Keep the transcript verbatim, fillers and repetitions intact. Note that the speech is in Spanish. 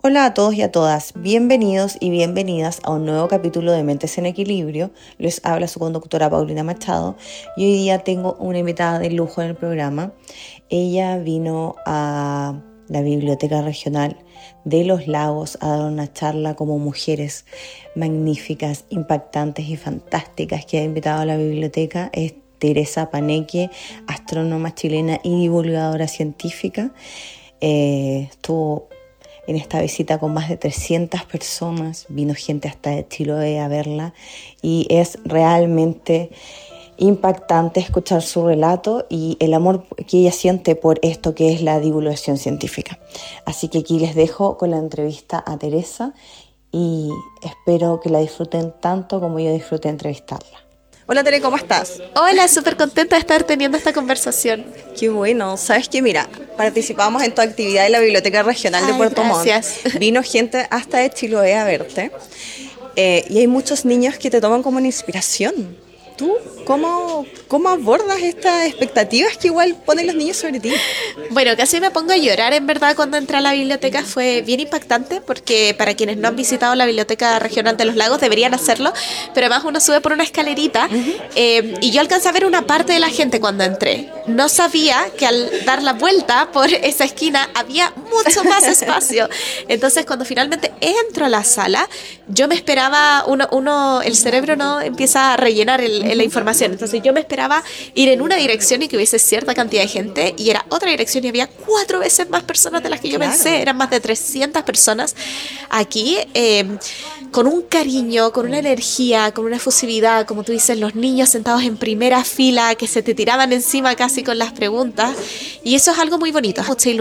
Hola a todos y a todas, bienvenidos y bienvenidas a un nuevo capítulo de Mentes en Equilibrio. Les habla su conductora Paulina Machado y hoy día tengo una invitada de lujo en el programa. Ella vino a la Biblioteca Regional de Los Lagos a dar una charla como mujeres magníficas, impactantes y fantásticas que ha invitado a la biblioteca. Es Teresa Paneque, astrónoma chilena y divulgadora científica. Eh, estuvo en esta visita con más de trescientas personas, vino gente hasta de Chiloé a verla y es realmente impactante escuchar su relato y el amor que ella siente por esto que es la divulgación científica. Así que aquí les dejo con la entrevista a Teresa y espero que la disfruten tanto como yo disfruté entrevistarla. Hola Tere, ¿cómo estás? Hola, súper contenta de estar teniendo esta conversación. Qué bueno, sabes que mira, participamos en tu actividad en la Biblioteca Regional Ay, de Puerto gracias. Montt. Vino gente hasta de Chiloé a verte eh, y hay muchos niños que te toman como una inspiración. ¿Tú cómo, cómo abordas estas expectativas que igual ponen los niños sobre ti? Bueno, casi me pongo a llorar en verdad cuando entré a la biblioteca. Fue bien impactante porque para quienes no han visitado la Biblioteca Regional de Los Lagos deberían hacerlo, pero además uno sube por una escalerita eh, y yo alcancé a ver una parte de la gente cuando entré. No sabía que al dar la vuelta por esa esquina había mucho más espacio. Entonces cuando finalmente entro a la sala, yo me esperaba, uno, uno el cerebro no empieza a rellenar el, la información. Entonces yo me esperaba ir en una dirección y que hubiese cierta cantidad de gente y era otra dirección y había cuatro veces más personas de las que yo Claro. pensé. Eran más de trescientas personas aquí eh, con un cariño, con una energía, con una efusividad, como tú dices, los niños sentados en primera fila que se te tiraban encima casi con las preguntas y eso es algo muy bonito. Mucha